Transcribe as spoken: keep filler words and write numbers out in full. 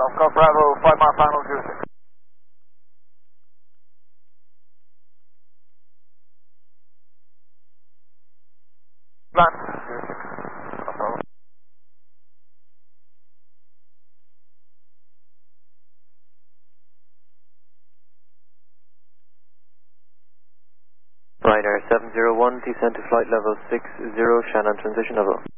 Golf Bravo, five mile final, zero six. Plan, zero six. Golf Bravo. Ryanair seven zero one, descend to flight level six zero, Shannon transition level.